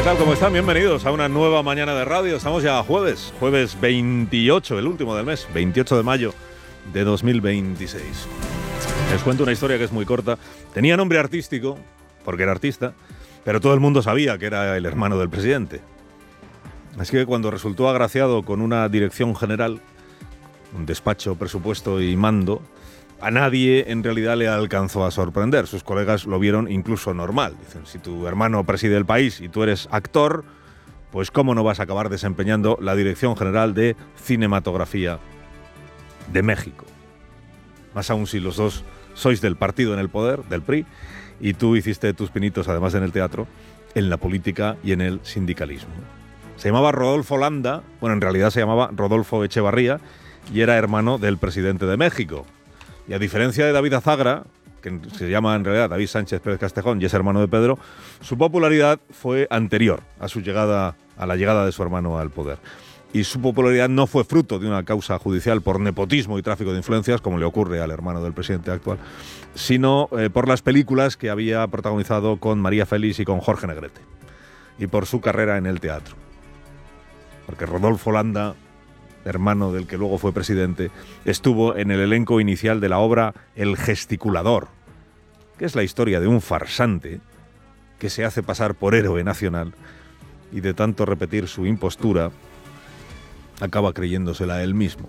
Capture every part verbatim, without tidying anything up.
tal? ¿Cómo están? Bienvenidos a una nueva mañana de radio. Estamos ya jueves, jueves veintiocho, el último del mes, veintiocho de mayo de dos mil veintiséis. Les cuento una historia que es muy corta. Tenía nombre artístico, porque era artista, pero todo el mundo sabía que era el hermano del presidente. Así que cuando resultó agraciado con una dirección general, un despacho, presupuesto y mando, a nadie en realidad le alcanzó a sorprender. Sus colegas lo vieron incluso normal. Dicen, si tu hermano preside el país y tú eres actor, pues cómo no vas a acabar desempeñando la Dirección General de Cinematografía de México. Más aún si los dos sois del partido en el poder, del P R I, y tú hiciste tus pinitos, además en el teatro, en la política y en el sindicalismo. Se llamaba Rodolfo Landa, bueno, en realidad se llamaba Rodolfo Echevarría, y era hermano del presidente de México. Y a diferencia de David Azagra, que se llama en realidad David Sánchez Pérez Castejón y es hermano de Pedro, su popularidad fue anterior a su llegada, a la llegada de su hermano al poder. Y su popularidad no fue fruto de una causa judicial por nepotismo y tráfico de influencias, como le ocurre al hermano del presidente actual, sino eh, por las películas que había protagonizado con María Félix y con Jorge Negrete, y por su carrera en el teatro. Porque Rodolfo Landa, hermano del que luego fue presidente, estuvo en el elenco inicial de la obra El Gesticulador, que es la historia de un farsante que se hace pasar por héroe nacional y de tanto repetir su impostura acaba creyéndosela él mismo.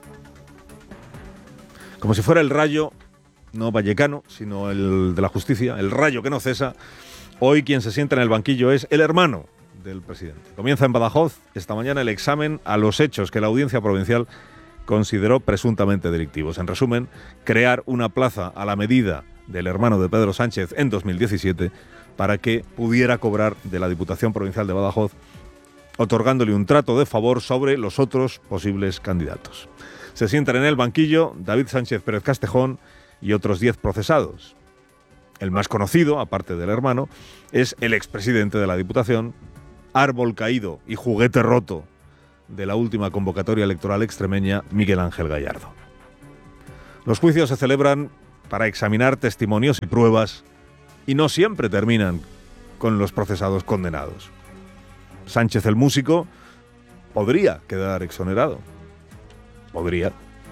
Como si fuera el rayo, no vallecano, sino el de la justicia, el rayo que no cesa, hoy quien se sienta en el banquillo es el hermano del presidente. Comienza en Badajoz esta mañana el examen a los hechos que la Audiencia Provincial consideró presuntamente delictivos. En resumen, crear una plaza a la medida del hermano de Pedro Sánchez en dos mil diecisiete para que pudiera cobrar de la Diputación Provincial de Badajoz, otorgándole un trato de favor sobre los otros posibles candidatos. Se sientan en el banquillo David Sánchez Pérez Castejón y otros diez procesados. El más conocido, aparte del hermano, es el expresidente de la Diputación, árbol caído y juguete roto de la última convocatoria electoral extremeña, Miguel Ángel Gallardo. Los juicios se celebran para examinar testimonios y pruebas y no siempre terminan con los procesados condenados. Sánchez el músico podría quedar exonerado. Podría.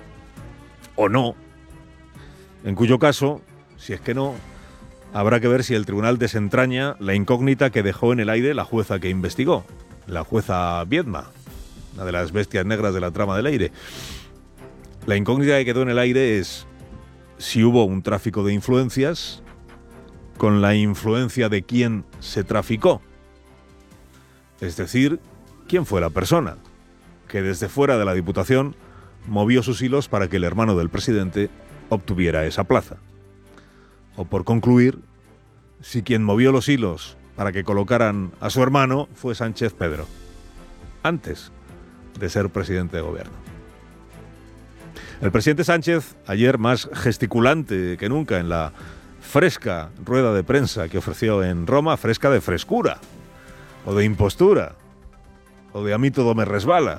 O no. En cuyo caso, si es que no, habrá que ver si el tribunal desentraña la incógnita que dejó en el aire la jueza que investigó, la jueza Viedma, una de las bestias negras de la trama del aire. La incógnita que quedó en el aire es si hubo un tráfico de influencias, con la influencia de quién se traficó. Es decir, quién fue la persona que desde fuera de la Diputación movió sus hilos para que el hermano del presidente obtuviera esa plaza. O por concluir, si quien movió los hilos para que colocaran a su hermano fue Sánchez Pedro, antes de ser presidente de gobierno. El presidente Sánchez, ayer más gesticulante que nunca en la fresca rueda de prensa que ofreció en Roma, fresca de frescura, o de impostura, o de a mí todo me resbala.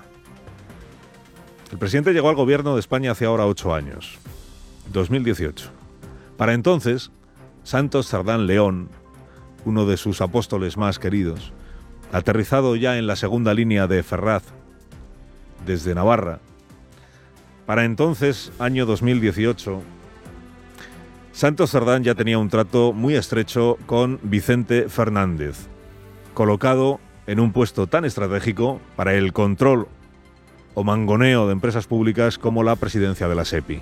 El presidente llegó al gobierno de España hace ahora ocho años, dos mil dieciocho. Para entonces, Santos Sardán León, uno de sus apóstoles más queridos, aterrizado ya en la segunda línea de Ferraz, desde Navarra, para entonces, año dos mil dieciocho, Santos Sardán ya tenía un trato muy estrecho con Vicente Fernández, colocado en un puesto tan estratégico para el control o mangoneo de empresas públicas como la presidencia de la SEPI.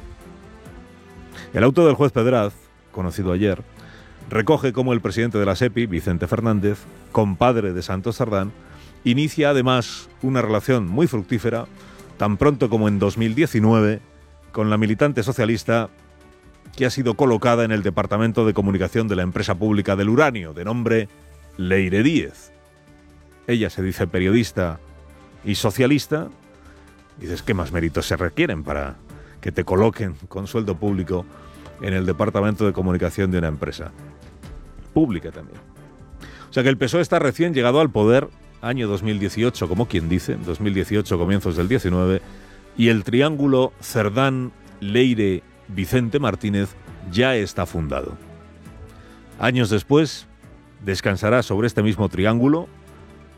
El auto del juez Pedraz, conocido ayer, recoge cómo el presidente de la SEPI, Vicente Fernández, compadre de Santos Sardán, inicia además una relación muy fructífera, tan pronto como en dos mil diecinueve, con la militante socialista que ha sido colocada en el Departamento de Comunicación de la empresa pública del uranio, de nombre Leire Díez. Ella se dice periodista y socialista. Dices, ¿qué más méritos se requieren para que te coloquen con sueldo público en el Departamento de Comunicación de una empresa pública también? O sea que el P S O E está recién llegado al poder, año dos mil dieciocho, como quien dice, dos mil dieciocho, comienzos del diecinueve, y el triángulo Cerdán, Leire, Vicente Martínez ya está fundado. Años después, descansará sobre este mismo triángulo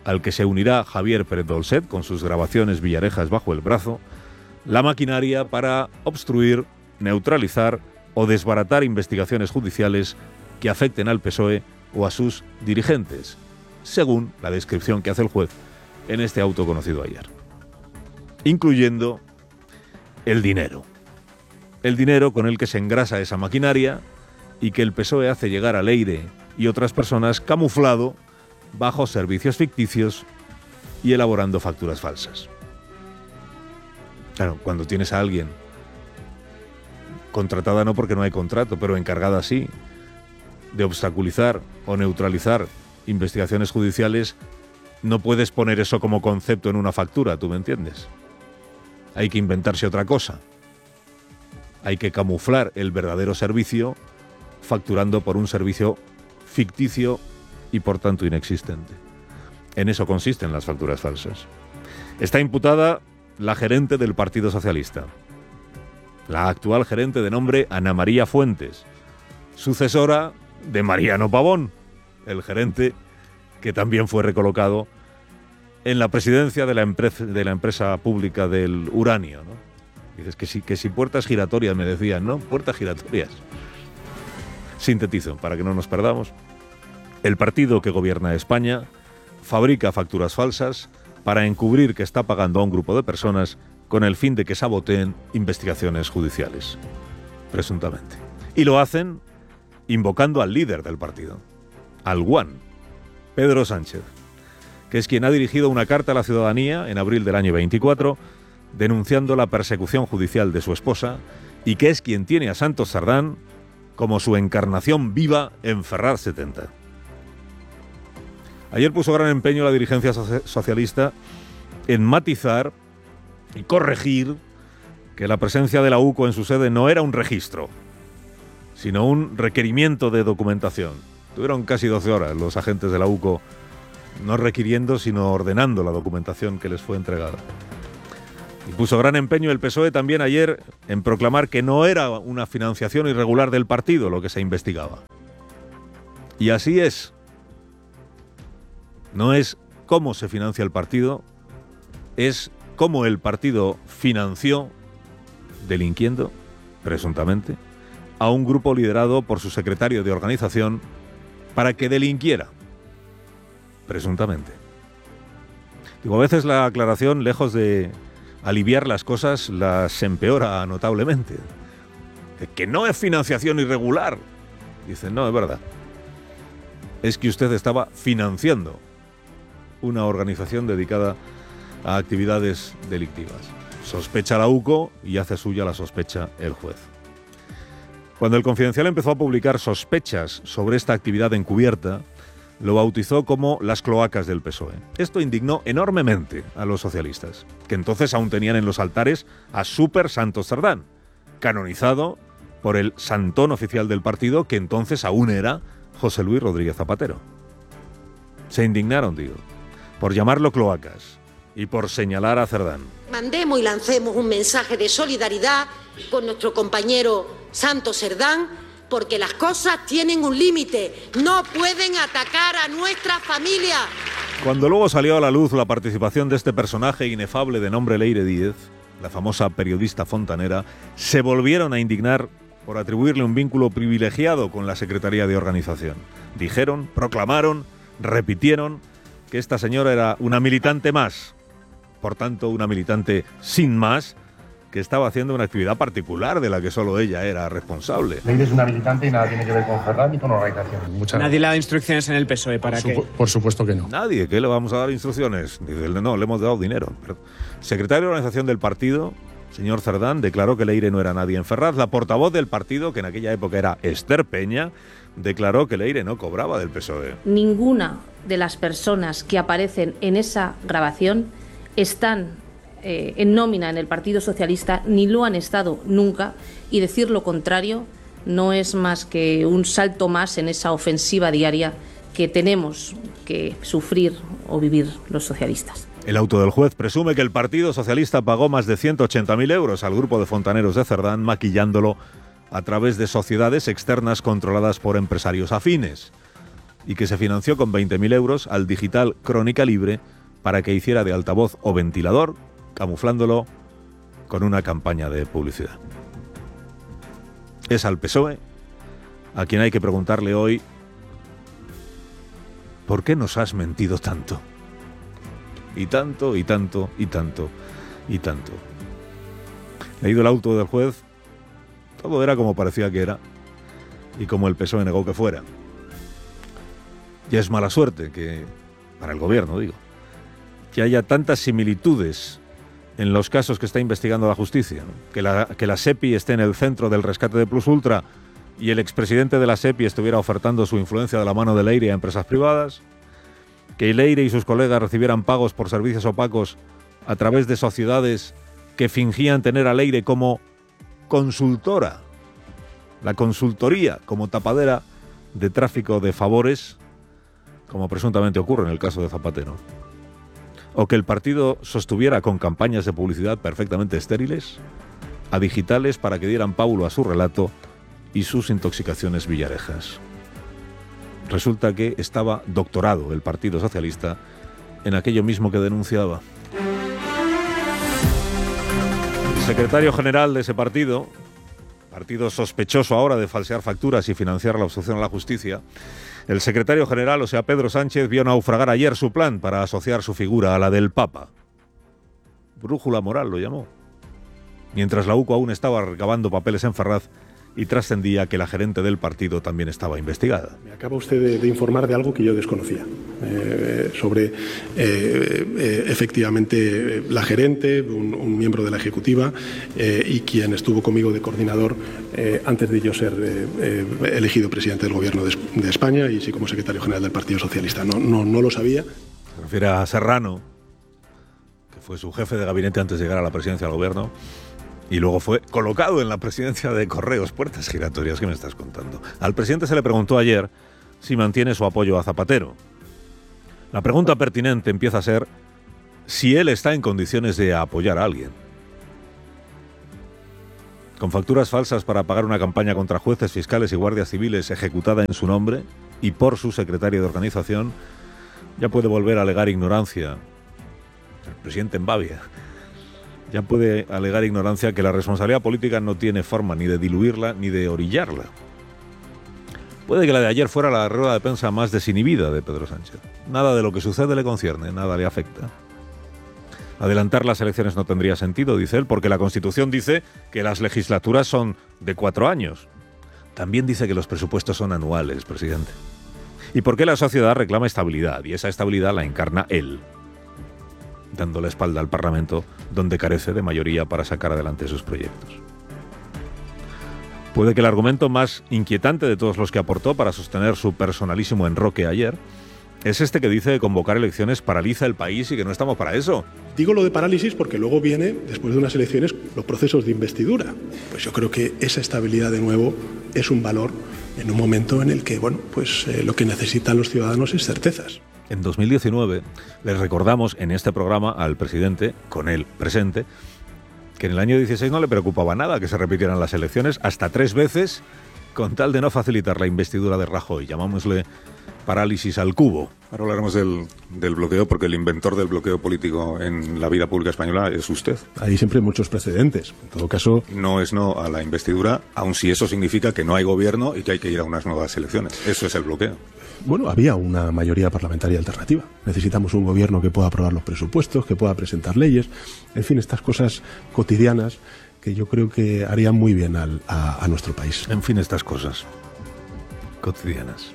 al que se unirá Javier Pérez Dolcet con sus grabaciones Villarejas bajo el brazo, la maquinaria para obstruir, neutralizar o desbaratar investigaciones judiciales que afecten al P S O E o a sus dirigentes, según la descripción que hace el juez en este auto conocido ayer, incluyendo el dinero. El dinero con el que se engrasa esa maquinaria y que el P S O E hace llegar a Leire y otras personas camuflado bajo servicios ficticios y elaborando facturas falsas. Claro, cuando tienes a alguien contratada no porque no hay contrato, pero encargada sí de obstaculizar o neutralizar investigaciones judiciales, no puedes poner eso como concepto en una factura, ¿tú me entiendes? Hay que inventarse otra cosa. Hay que camuflar el verdadero servicio facturando por un servicio ficticio y por tanto inexistente. En eso consisten las facturas falsas. Está imputada la gerente del Partido Socialista, la actual gerente de nombre Ana María Fuentes, sucesora de Mariano Pavón, el gerente que también fue recolocado en la presidencia de la empresa, de la empresa pública del uranio, ¿no? Dices que si, que si puertas giratorias, me decían, ¿no? Puertas giratorias. Sintetizo, para que no nos perdamos. El partido que gobierna España fabrica facturas falsas para encubrir que está pagando a un grupo de personas con el fin de que saboteen investigaciones judiciales, presuntamente. Y lo hacen invocando al líder del partido, al Guan, Pedro Sánchez, que es quien ha dirigido una carta a la ciudadanía en abril del año veinticuatro denunciando la persecución judicial de su esposa y que es quien tiene a Santos Cerdán como su encarnación viva en Ferraz setenta. Ayer puso gran empeño la dirigencia socialista en matizar y corregir que la presencia de la U C O en su sede no era un registro, sino un requerimiento de documentación. Tuvieron casi doce horas los agentes de la U C O no requiriendo, sino ordenando la documentación que les fue entregada. Y puso gran empeño el P S O E también ayer en proclamar que no era una financiación irregular del partido lo que se investigaba. Y así es. No es cómo se financia el partido, es cómo el partido financió, delinquiendo, presuntamente, a un grupo liderado por su secretario de organización para que delinquiera, presuntamente. Digo, a veces la aclaración, lejos de aliviar las cosas, las empeora notablemente. Que no es financiación irregular. Dicen, no, es verdad. Es que usted estaba financiando una organización dedicada a actividades delictivas. Sospecha la U C O y hace suya la sospecha el juez. Cuando el Confidencial empezó a publicar sospechas sobre esta actividad encubierta, lo bautizó como las cloacas del P S O E. Esto indignó enormemente a los socialistas, que entonces aún tenían en los altares a Súper Santos Cerdán, canonizado por el santón oficial del partido, que entonces aún era José Luis Rodríguez Zapatero. Se indignaron, digo, por llamarlo cloacas y por señalar a Cerdán. Mandemos y lancemos un mensaje de solidaridad con nuestro compañero Santos Cerdán, porque las cosas tienen un límite, no pueden atacar a nuestra familia. Cuando luego salió a la luz la participación de este personaje inefable de nombre Leire Díez, la famosa periodista fontanera, se volvieron a indignar por atribuirle un vínculo privilegiado con la Secretaría de Organización. Dijeron, proclamaron, repitieron que esta señora era una militante más, por tanto una militante sin más, que estaba haciendo una actividad particular de la que solo ella era responsable. Leire es una militante y nada tiene que ver con Ferraz ni con organización. Muchas Nadie le da instrucciones en el P S O E para que... Por, por supuesto que no. Nadie, ¿qué le vamos a dar instrucciones? Dice, no, le hemos dado dinero. Pero, secretario de Organización del partido, señor Cerdán, declaró que Leire no era nadie en Ferraz. La portavoz del partido, que en aquella época era Esther Peña, declaró que Leire no cobraba del P S O E. Ninguna de las personas que aparecen en esa grabación están Eh, en nómina en el Partido Socialista, ni lo han estado nunca, y decir lo contrario no es más que un salto más en esa ofensiva diaria que tenemos que sufrir o vivir los socialistas. El auto del juez presume que el Partido Socialista pagó más de ciento ochenta mil euros al grupo de fontaneros de Cerdán, maquillándolo a través de sociedades externas controladas por empresarios afines. y que se financió con veinte mil euros al digital Crónica Libre para que hiciera de altavoz o ventilador, camuflándolo con una campaña de publicidad. Es al P S O E a quien hay que preguntarle hoy: ¿por qué nos has mentido tanto? Y tanto, y tanto, y tanto, y tanto. Leído el auto del juez, todo era como parecía que era y como el P S O E negó que fuera. Y es mala suerte que, para el gobierno digo, que haya tantas similitudes en los casos que está investigando la justicia, ¿no? Que la, que la SEPI esté en el centro del rescate de Plus Ultra y el expresidente de la SEPI estuviera ofertando su influencia de la mano de Leire a empresas privadas, que Leire y sus colegas recibieran pagos por servicios opacos a través de sociedades que fingían tener a Leire como consultora, la consultoría como tapadera de tráfico de favores, como presuntamente ocurre en el caso de Zapatero, o que el partido sostuviera con campañas de publicidad perfectamente estériles a digitales para que dieran pábulo a su relato y sus intoxicaciones villarejas. Resulta que estaba doctorado el Partido Socialista en aquello mismo que denunciaba. El secretario general de ese partido, partido sospechoso ahora de falsear facturas y financiar la obstrucción a la justicia, el secretario general, o sea Pedro Sánchez, vio naufragar ayer su plan para asociar su figura a la del Papa. Brújula moral lo llamó. Mientras la U C O aún estaba recabando papeles en Ferraz y trascendía que la gerente del partido también estaba investigada. Me acaba usted de, de informar de algo que yo desconocía, eh, sobre eh, eh, efectivamente la gerente, un, un miembro de la ejecutiva eh, y quien estuvo conmigo de coordinador eh, antes de yo ser eh, eh, elegido presidente del Gobierno de, de España y sí como secretario general del Partido Socialista. No, no, no lo sabía. Se refiere a Serrano, que fue su jefe de gabinete antes de llegar a la presidencia del Gobierno. Y luego fue colocado en la presidencia de Correos. Puertas giratorias, ¿qué me estás contando? Al presidente se le preguntó ayer si mantiene su apoyo a Zapatero. La pregunta pertinente empieza a ser si él está en condiciones de apoyar a alguien. Con facturas falsas para pagar una campaña contra jueces, fiscales y guardias civiles ejecutada en su nombre y por su secretario de organización, ya puede volver a alegar ignorancia. El presidente en Bavia. Ya puede alegar ignorancia, que la responsabilidad política no tiene forma ni de diluirla ni de orillarla. Puede que la de ayer fuera la rueda de prensa más desinhibida de Pedro Sánchez. Nada de lo que sucede le concierne, nada le afecta. Adelantar las elecciones no tendría sentido, dice él, porque la Constitución dice que las legislaturas son de cuatro años. También dice que los presupuestos son anuales, presidente. Y porque la sociedad reclama estabilidad, y esa estabilidad la encarna él, dando la espalda al Parlamento, donde carece de mayoría para sacar adelante sus proyectos. Puede que el argumento más inquietante de todos los que aportó para sostener su personalísimo enroque ayer es este que dice que convocar elecciones paraliza el país y que no estamos para eso. Digo lo de parálisis porque luego viene, después de unas elecciones, los procesos de investidura. Pues yo creo que esa estabilidad, de nuevo, es un valor en un momento en el que, bueno, pues eh, lo que necesitan los ciudadanos es certezas. En dos mil diecinueve les recordamos en este programa al presidente, con él presente, que en el año dieciséis no le preocupaba nada que se repitieran las elecciones hasta tres veces con tal de no facilitar la investidura de Rajoy. Llamámosle parálisis al cubo. Ahora hablaremos del, del bloqueo, porque el inventor del bloqueo político en la vida pública española es usted. Hay siempre muchos precedentes. En todo caso, no es no a la investidura, aun si eso significa que no hay gobierno y que hay que ir a unas nuevas elecciones. Eso es el bloqueo. Bueno, había una mayoría parlamentaria alternativa. Necesitamos un gobierno que pueda aprobar los presupuestos, que pueda presentar leyes, en fin, estas cosas cotidianas que yo creo que harían muy bien al, a, a nuestro país. En fin, estas cosas cotidianas.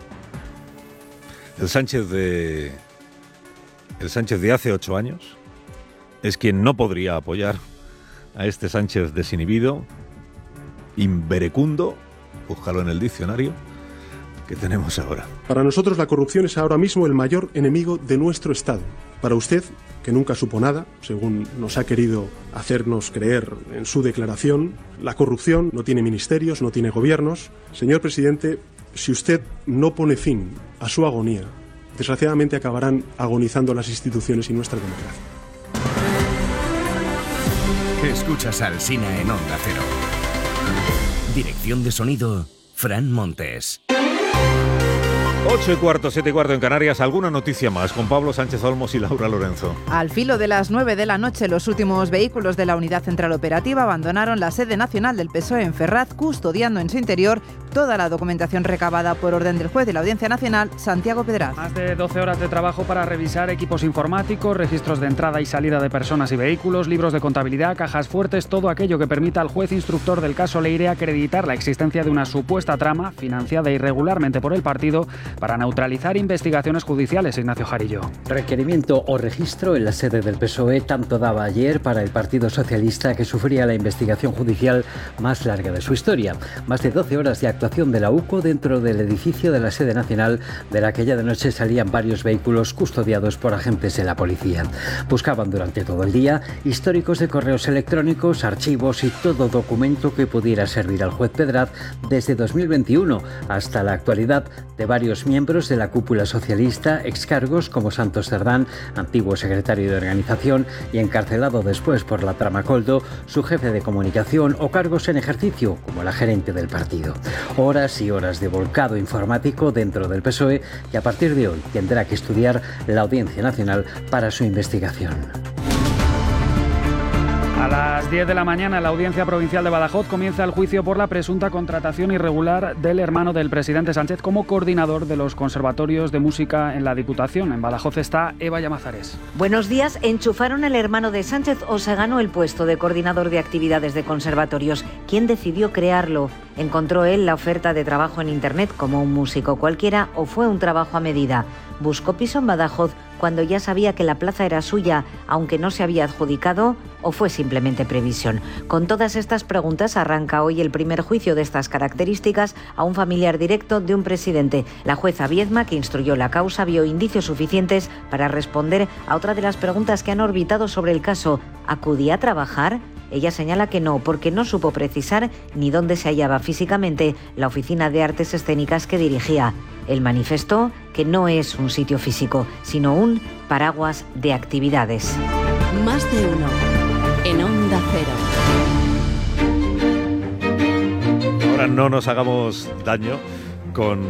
El Sánchez de el Sánchez de hace ocho años es quien no podría apoyar a este Sánchez desinhibido, inverecundo, búscalo en el diccionario, que tenemos ahora. Para nosotros la corrupción es ahora mismo el mayor enemigo de nuestro Estado. Para usted, que nunca supo nada, según nos ha querido hacernos creer en su declaración, la corrupción no tiene ministerios, no tiene gobiernos. Señor presidente, si usted no pone fin a su agonía, desgraciadamente acabarán agonizando las instituciones y nuestra democracia. Escuchas al Alsina en Onda Cero. Dirección de sonido, Fran Montes. Ocho y cuarto, siete y cuarto en Canarias. ¿Alguna noticia más con Pablo Sánchez Olmos y Laura Lorenzo? Al filo de las nueve de la noche, los últimos vehículos de la Unidad Central Operativa abandonaron la sede nacional del P S O E en Ferraz, custodiando en su interior toda la documentación recabada por orden del juez de la Audiencia Nacional, Santiago Pedraz. Más de doce horas de trabajo para revisar equipos informáticos, registros de entrada y salida de personas y vehículos, libros de contabilidad, cajas fuertes, todo aquello que permita al juez instructor del caso Leire acreditar la existencia de una supuesta trama financiada irregularmente por el partido para neutralizar investigaciones judiciales. Ignacio Jarillo. Requerimiento o registro en la sede del P S O E tanto daba ayer para el Partido Socialista, que sufría la investigación judicial más larga de su historia. Más de doce horas de actuación de la U C O dentro del edificio de la sede nacional, de la que ya de noche salían varios vehículos custodiados por agentes de la policía. Buscaban durante todo el día históricos de correos electrónicos, archivos y todo documento que pudiera servir al juez Pedraz desde dos mil veintiuno hasta la actualidad de varios miembros de la cúpula socialista, excargos como Santos Cerdán, antiguo secretario de organización y encarcelado después por la trama Coldo, su jefe de comunicación, o cargos en ejercicio como la gerente del partido. Horas y horas de volcado informático dentro del P S O E, que a partir de hoy tendrá que estudiar la Audiencia Nacional para su investigación. A las diez de la mañana, la Audiencia Provincial de Badajoz comienza el juicio por la presunta contratación irregular del hermano del presidente Sánchez como coordinador de los conservatorios de música en la Diputación. En Badajoz está Eva Llamazares. Buenos días. ¿Enchufaron al hermano de Sánchez o se ganó el puesto de coordinador de actividades de conservatorios? ¿Quién decidió crearlo? ¿Encontró él la oferta de trabajo en Internet como un músico cualquiera o fue un trabajo a medida? ¿Buscó piso en Badajoz cuando ya sabía que la plaza era suya, aunque no se había adjudicado, o fue simplemente previsión? Con todas estas preguntas arranca hoy el primer juicio de estas características a un familiar directo de un presidente. La jueza Viedma, que instruyó la causa, vio indicios suficientes para responder a otra de las preguntas que han orbitado sobre el caso. ¿Acudía a trabajar? Ella señala que no, porque no supo precisar ni dónde se hallaba físicamente la oficina de artes escénicas que dirigía. Él manifestó que no es un sitio físico, sino un paraguas de actividades. Más de uno en Onda Cero. Ahora no nos hagamos daño con